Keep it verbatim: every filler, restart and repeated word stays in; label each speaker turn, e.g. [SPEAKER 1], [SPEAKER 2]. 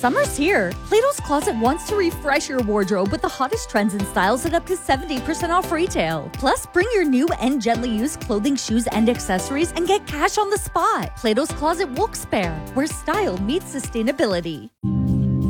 [SPEAKER 1] Summer's here. Plato's Closet wants to refresh your wardrobe with the hottest trends and styles at up to seventy percent off retail. Plus, bring your new and gently used clothing, shoes, and accessories and get cash on the spot. Plato's Closet Wilkes-Barre, where style meets sustainability.